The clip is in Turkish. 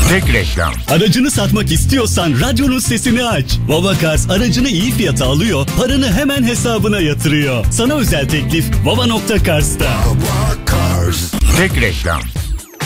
Tek reklam. Aracını satmak istiyorsan radyonun sesini aç. Vava Cars aracını iyi fiyata alıyor, paranı hemen hesabına yatırıyor. Sana özel teklif Vava.Cars'ta. Tek reklam.